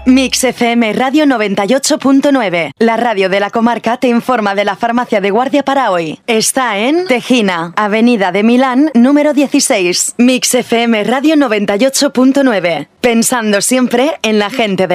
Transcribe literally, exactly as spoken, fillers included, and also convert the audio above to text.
Mix F M Radio noventa y ocho punto nueve. La radio de la comarca te informa de la farmacia de guardia para hoy. Está en Tejina, Avenida de Milán, número dieciséis. Mix F M Radio noventa y ocho punto nueve. Pensando siempre en la gente de